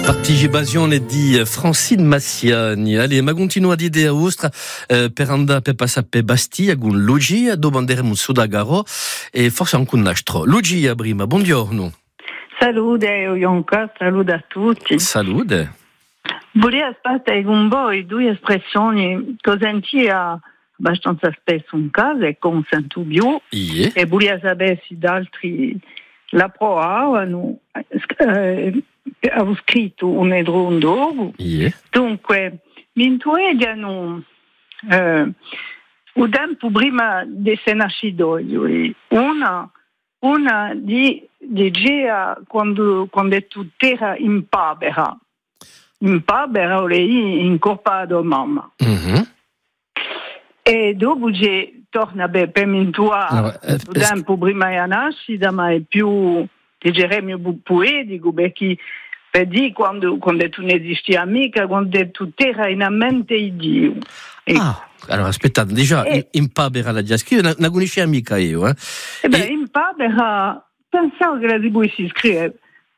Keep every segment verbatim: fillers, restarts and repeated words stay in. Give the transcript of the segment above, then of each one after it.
Partecipazione di Francine Massiani. Allez, ma continuo ad idea vostra eh, per andare per passare per Bastia con Lucia, dove andremo su da Garo e forse anche un altro. Lucia prima, buongiorno. Salute Ionca, salute a tutti. Salute. Volevo aspettare con voi due espressioni che sentia abbastanza spesso in casa e con sento più Yeah. e volevo sapere se da altri la provavano. Eh, avevo scritto un edrondo. Yeah. Dunque, mi intuiano eh, un tempo prima di essere nascito io. Una, una di, di Gea quando, quando tutto era in papera. In papera, lei incorporato mamma. Mm-hmm. E dopo c'è torna per me Allora, eh, un tempo prima di nascita, ma è più leggermente più poetico, perché per dire quando, quando tu non esisti mica, quando tu era in mente di Dio. E, Ah, allora aspettate, già e, in papera la già scrive, non la conosce mica io, eh? E beh, in papera pensavo che la si potesse scrivere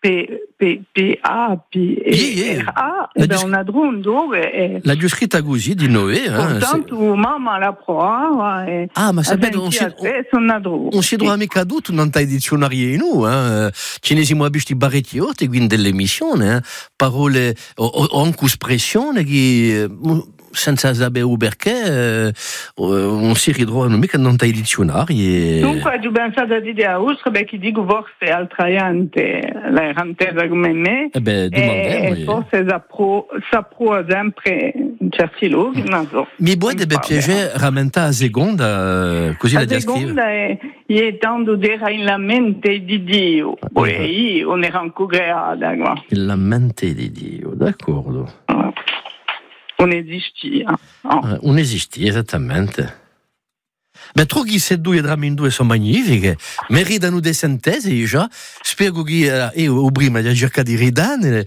P A P E R A, e da una dove la già scritta così di Noè, eh? Portanto, mamma la provava e ah, ma sapete, non si, non si trova mica tutto non tai dizionario in noi, eh? Ce ne siamo abituati parecchi orti, quindi dell'emissione, eh? Parole o, o anche espressioni che senza sapere perché eh, non si ritrovano mica non tai dizionari. Dunque, ho pensato ad idea vostra perché dico forse al traiante la rantesa come me eh beh, e forse saprò, saprò sempre in certi luoghi, non so. Mi può piacere rammentare la seconda, così la, la seconda è, è tanto era in la mente di Dio, uh-huh. E io non era ancora creata. In la mente di Dio, d'accordo. Uh, non esistia. Oh. Uh, non esistia, esattamente. Beh, trovo che queste due drammi in due sono magnifiche, meritano delle sintesi già. Spero che eh, io prima di cercare di ridare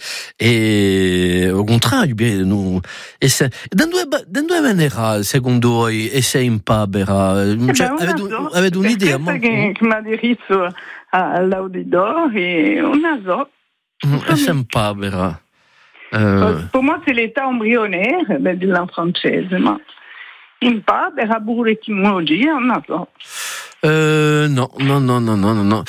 e al contrario, non, e se, da due, da due maniere, secondo voi, e se in papera? Eh cioè, beh, avete, so, avete un'idea? Ma che, che mi ha diritto all'auditorio, una so. E se in papera? Uh, per me c'est l'état embryonnaire ben, della francese, ma in parte era pure l'etimologia, non so. Uh, no, no, no, no, no, no.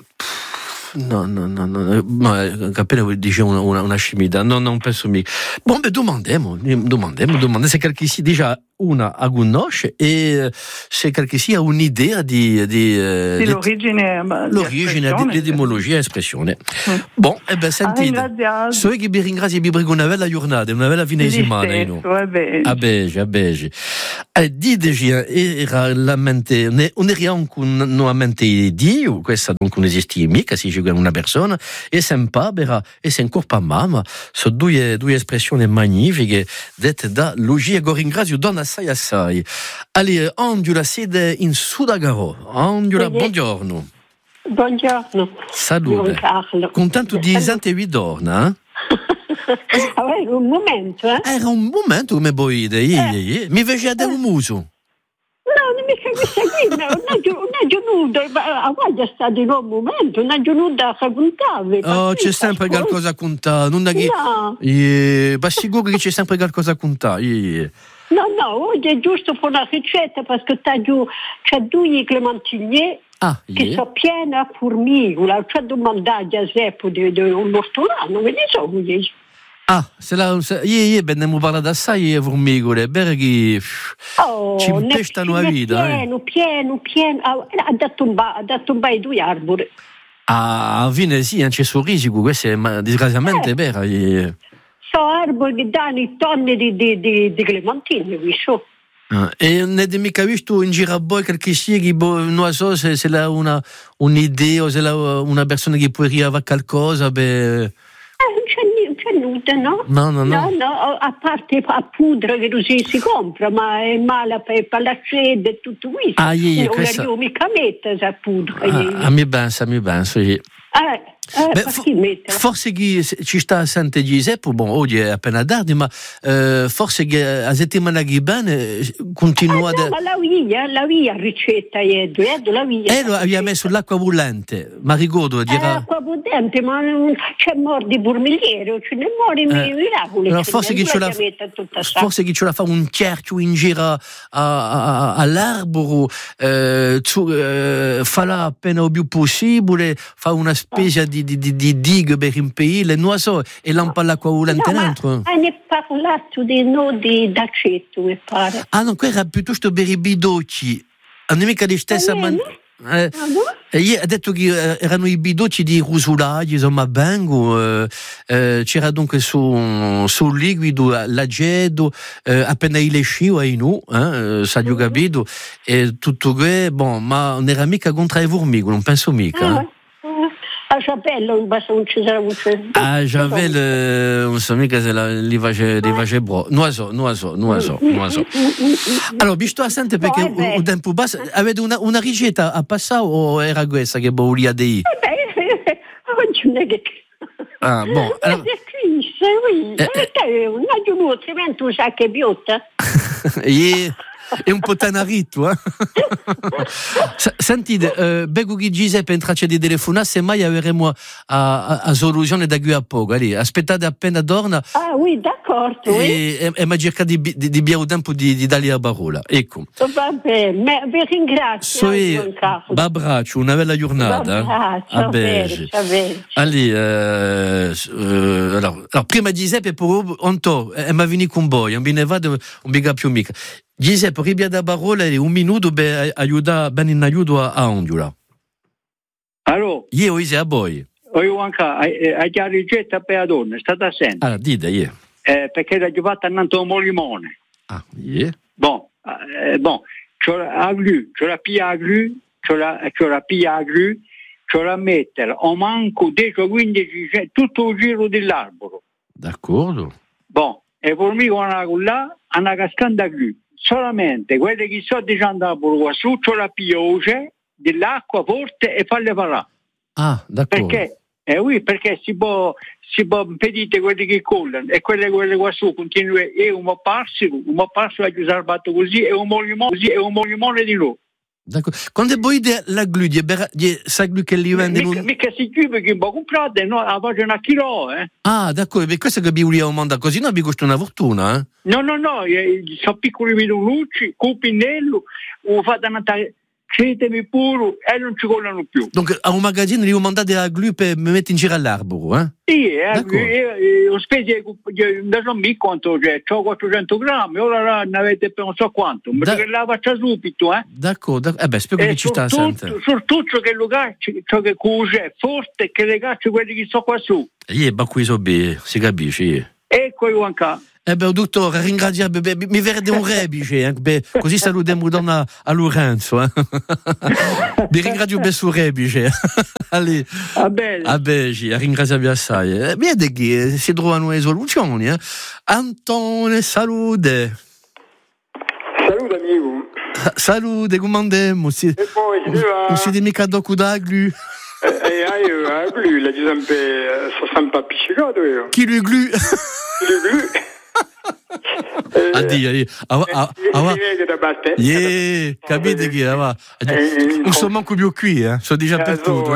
No, no, no, no, ma appena dice una, una, una scimità, no, non penso mica. Bon, beh, domandiamo, domandiamo, domandiamo se qualche si già una a conosce e se qualche si ha un'idea di, di, di, di l'origine, l'origine di, di etimologia e espressione. Mm. Bon, e eh beh, sentite, so che vi ringrazio vi prego una bella giornata, una bella fine di settimana. A Bege, a Bege. E dite era la mente, non era anche una mente di Dio, questa non esistia mica, si una persona e se in papera e se in corpa mamma sono due, due espressioni magnifiche dette da Lucia che ringrazio donna assai assai. Allora, Angela siete in Sudagaro. Angela, buongiorno. Buongiorno. Salute. Buongiorno. Contento di sentire vi donna, eh? Era un momento, eh? Era un momento come voi eh. Mi facete un muso. No, non mi capisce qui, non è giunuto, a guarda è stato in un momento, non è giunuto a raccontare. Oh, c'è sempre qualcosa a contare, non è che... No. Eh, ma sicuro che c'è sempre qualcosa a contare. Eh. No, no, oggi è giusto per una ricetta, perché c'è due clementine ah, che yeah. sono piene a formicola, c'è domandato a Seppo di un ortolano, ve ne so qui. Ah, se la, se, ieri abbiamo parlato assai di formicole, perché oh, ci impestano la vita. Pieno, eh. pieno, pieno, ha dato un ba, ha dato un bei due alberi. Ah, a fine sì, non c'è sorriso, questo è disgraziatamente eh. vero. Eh. Sono alberi che danno tonni di, di, di, di clementine, vi so. Ah, e non è mica visto in giro a voi qualche sia che non so se, se è una un'idea o se è una persona che può arrivare a qualcosa per... Eh, non c'è nuda, no? No, no, no. No, no, a parte a pudra che così si compra, ma è male per, per la sede e tutto questo. Ah, io, non questa... la mica mette a pudra. Ah, a me pensa, a me penso, io. Eh. Eh, Beh, for, forse che ci sta a Sante Giuseppe, bon, oggi è appena tardi, ma eh, forse che a settimana che bene continua eh, a... No, ma la via, la via ricetta, Edo, Edo, la via. E aveva messo l'acqua bollente, ma ricordo... Era... Eh, l'acqua bollente, ma non c'è mordi burmigliere, ce ne muore eh. miracoli. No, forse che ce la forse che ce la fa un cerchio in giro a, a, all'arboro, eh, tu, eh, fa la appena più possibile, fa una specie di Di, di, di dig per impedire, non so, e lampa l'acqua bollente no, dentro. Ma hai parlato di nodi d'aceto, mi pare. Ah, no, qua era piuttosto per i bidocchi. Non è mica di stessa maniera. Eh, ah, ha detto che erano i bidocchi di Rusulai, insomma, Bengo, eh, eh, c'era dunque su, su liquido, l'aceto, eh, appena il escivo, e nu, eh, sa giù capito, e tutto che, bon, ma non era mica contro i formiche, non penso mica. Ah. Eh. A Javel, un basson ci sarà un A Javel, non so mica se li face bro. Non so, non so, non so, non so. Allora, vi sto assente perché un tempo basso. Avete una, una ricetta a passare o era questa che volia di? Beh, oggi non è che... Ah, bon. Allora... Oui, eh, un aggiunto, un sacco di biotta. Yeah. È un po' tanarito, eh? Sentite, eh, Bego che Giuseppe entrace di telefonare, semmai avremo a, a, a soluzione da qui a poco. Allì, aspettate appena torna. Ah, oui, d'accordo. E, oui. e, e mi cerca di, di, di biare tempo di, di dargli la parola. Ecco. Va bene, vi ringrazio. So un abbraccio, una bella giornata. Abbraccio, a bene, a bene. Allì, eh, eh, allora, allora, prima Giuseppe, poi on to, e mi vieni con voi, non ne vado, non mi più mica. Giuseppe, ribia da parola e un minuto per aiutare bene in aiuto a, a Ondula. Allora? Io ise a voi. Io anche, hai già ricetta per la donna, è stata sempre. Ah, dite, io. Eh, perché l'ho fatta annanto un limone. Ah, io. Bon, eh, bon, c'ho la glu, c'ho la pia glu, c'ho la, c'ho la pia glu, c'ho la mettere, o manco dieci o quindici, tutto il giro dell'albero. D'accordo. Bon, e per me con là, una cascanda glu. Solamente quelli che sto dicendo a Borgo su c'ho la pioggia dell'acqua forte e farle parlare. Ah, d'accordo. Perché? Eh oui, perché si può si può impedire quelli che collano e quelle quelle qua su continua e un po' parsi, un po' parsi ha salvato così e un po' limone così e un po' limone di nuovo. D'accordo. Quando voi la glu di sa glu che li vende mica, mica si chiude che un po' comprate, no, a voce una chilo, eh. Ah, d'accordo, perché questo che vi vogliamo mandare così non vi costa una fortuna, eh? No, no, no, sono piccoli videolucci, cupinello, o fate una credetemi pure e non ci collano più. Donc a un magazzino li ho mandato la glu per mettere in giro all'arboro, eh? Sì, eh, ho speso da non mi quanto c'è, c'ho quattrocento grammi, ora ne avete per non so quanto, ma da... la faccia subito, eh? D'accordo, eh beh, spero che ci sta sempre. Soprattutto che lo gacci, ciò che cuce è forte, che le gacci quelli che sto qua su. Ie, ma qui so bene, si capisce. Ecco io anche. Eh beh, dottore, ringrazio, mi verde un rebice, eh, beh, così salutiamo donna a Lorenzo. Eh. Mi ringrazio per suo rebice. Allì, a bene. A bene, ringrazio assai. Eh, vede che si trovano le soluzioni. Eh. Antone, salute. Salute, amico. Salute, come andiamo? Si, e poi, si va... Non siete mica dopo da glu? Eh, eh, io, la glu, la sono sempre, sono sempre appiccicato io. Chi lo glu? Chi lo glu? Addio, addio. Yeah, capite chi va? Non sono manco più qui, eh? Sono già per tutto.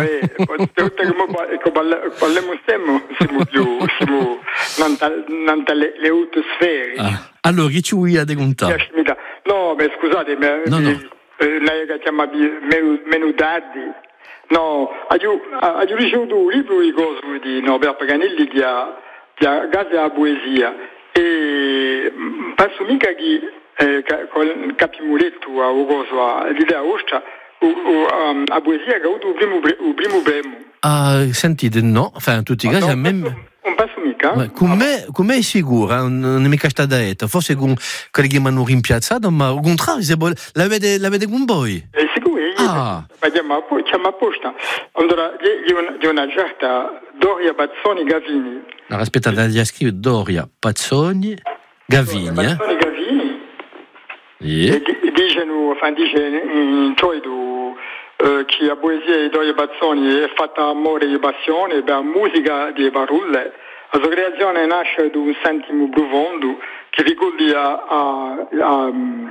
Parliamo stiamo, siamo più, siamo non dalle le autosfere. Allora, chi ci vuoi di contare? No, ma scusate, no, no. Lei che chiama meno tardi. No, ho ricevuto un libro di cose di Norbert Paganelli che ha Gaza la poesia. E penso mica che eh, con Capimuletto a cosa l'idea ostra a poesia che ha avuto il primo il primo premio. Ah, sentite, no, enfin, in tutti i casi a me non penso mica. Come come è sicuro, non è mica stata detta, forse con quelli che mi hanno rimpiazzato, ma al contrario, se la vede la vede con voi. È sicuro? Ah. Vediamo apposta. Allora, di una certa Doria Pazzoni Gavini. No, aspettate, gli scrive Doria Pazzoni Gavini, eh? Pazzoni Gavini. Yeah. E dicono, fan dice in toido eh, che la poesia di Doie Bazzoni è fatta amore e passione, per la musica di Barulle. La sua creazione nasce da un sentimo profondo che ricorda a, a,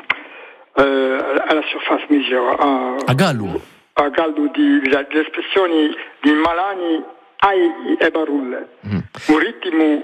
a, alla surface misera, a, a Gallo, a Gallo di, le espressioni di Malani ai e Barulle. Mm. Un ritmo,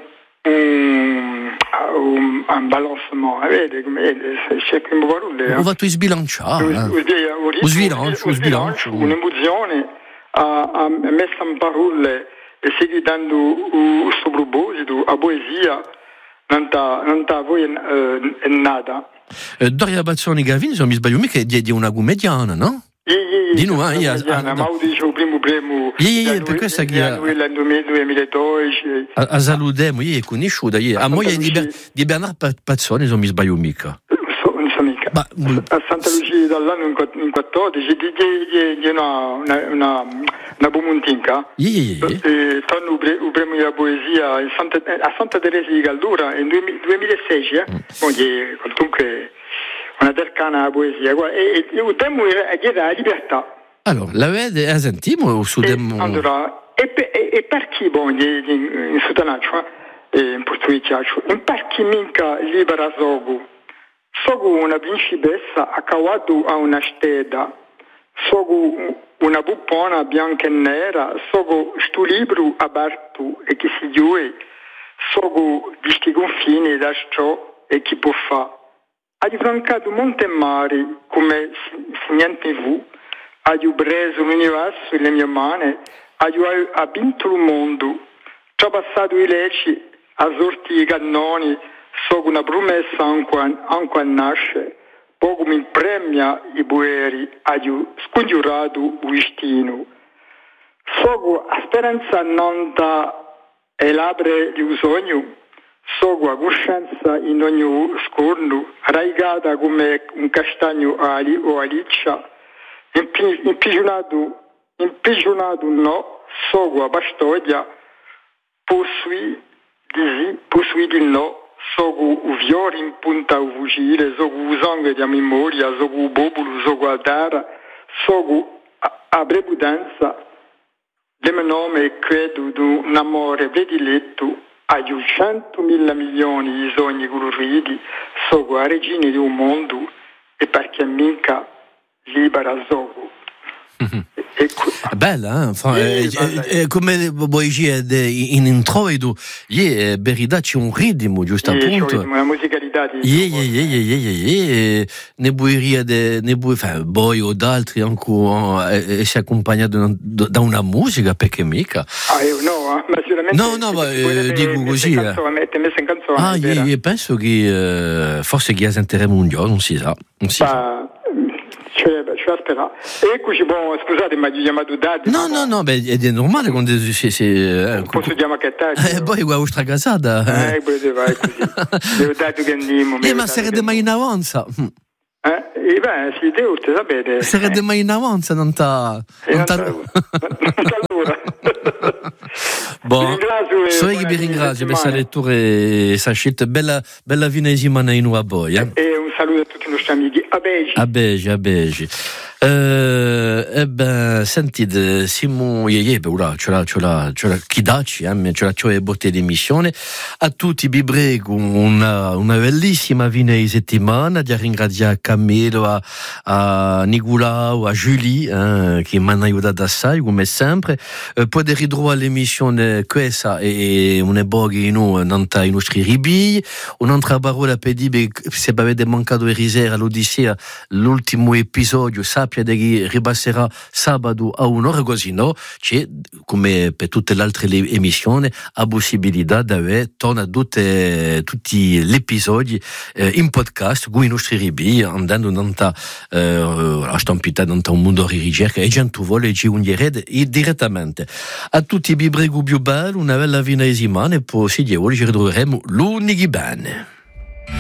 un, un, un balancement, vedi come c'è come Barulle. Come tu sbilanciare? Un sbilancio, un sbilancio, un'emozione a, a messa in parole e segui dando questo proposito a poesia non ta voi è nada. Doria Bazzoni Gavini, se non mi sbaglio mica, è di una comediana, no? Di noi, io ma dicevo primo primo per questo che nel duemiladodici a salutiamo, io è conosciuta, a moglie di Bernard Bazzoni, se non mi sbaglio mica. Ma, a Santa Lucia dall'anno in quattordici di una una una bumontinca e fanno un premio di poesia a Santa Teresa di Galdura nel duemilasei, eh comunque una tercana a poesia e il tema era la libertà. Allora la vede a sentimo su demo allora e e per chi bon in Sudanaccio in portoghese in per chi minca libera zogu. Sogu una principessa accawato a una steda, sogu una buppona bianca e nera, sogu stu libro aperto e che si giue, sogu di sti confini da ciò e chi può fa. Ha francato monte e mare come se niente fu, ha preso l'universo nelle mie mani, ha vinto il mondo, ci ha passato i leci, ha sorti i cannoni, so una promessa anche nasce, poco mi premia i bueri, ho scongiurato il destino. So a speranza non da e l'abre di un sogno, so a coscienza in ogni scorno, raigata come un castagno ali o aliccia, imprigionato, imprigionato no, so a pastodia, possui, disi, possui di no, sogu u viori in punta u vugire, sogu u sangue di memoria, sogu u bobulu, sogu a terra, sogu a brebudanza, del mio nome credo di un amore prediletto, a centomila milioni di sogni coloriti, sogu a regine di un mondo e perché mica libera sogu. Bella, eh? Enfin, eh, eh, eh, come vuoi dire in introito, yeah, Berida c'è un ritmo, giusto appunto. Una musicalità di yeah, yeah, yeah, yeah, yeah. Ne buiria de ne bui, enfin, Boy o d'altri ancora e, e si accompagna da una musica perché mica. Ah, io no, ma sicuramente. No, no, ma eh, dico così. Eh. Mette messa in canzone. Ah, io, io penso che eh, forse che sentiremo un giorno, non si sa, non si sa. Ci aspetta. Eccoci, bon, scusate, ma gli chiamato Dadi. No, no, no, beh, è normale quando si... si eh, posso chiamare che te? Eh, poi guarda, ustra casata. Eh, poi vai così. Devo dare che andiamo. Eh, ma sarebbe mai in avanza. Eh, e beh, sì, devo, sapete. Sarebbe mai in avanza, non t'ha... Non t'ha... Bon, so che vi ringrazio per questa lettura e questa scelta. Bella, bella vinesima in a voi. Eh? E un saluto a tutti i nostri amici. A Begi. A Begi, a Begi. Eh, eh ben, sentite, Simon Yeye, beh, ora, ce l'ha, ce l'ha, ce l'ha, chi daci, eh, ce l'ha, ce l'ha botte di missione. A tutti, vi prego, una, una bellissima fine di settimana, di ringraziare Camillo, a, a Nicolau, a Julie, eh, che mi hanno aiutato assai, come sempre. Eh, potete ritrovare l'emissione questa e un eboghi in i nostri ribigli. Un'altra parola per dire, se avete mancato di risera all'Odissea, l'ultimo episodio, sapete che ripasserà sabato a un'ora così, no? C'è, come per tutte le altre emissioni, la possibilità di avere torna tutte, tutti gli episodi eh, in podcast con i nostri ribigli, andando nella eh, stampita in un mondo di ricerca e gente vuole ci unirete direttamente. A tutti vi prego più bello, una bella fine di settimana e poi si vuole ci ritroveremo lunedì bene.